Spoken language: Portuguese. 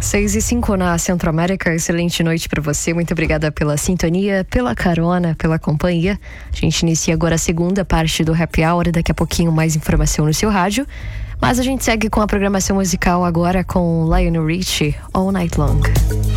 6:05 na Centro-América, excelente noite para você, muito obrigada pela sintonia, pela carona, pela companhia. A gente inicia agora a segunda parte do Happy Hour, daqui a pouquinho mais informação no seu rádio, mas a gente segue com a programação musical agora com Lionel Richie, All Night Long.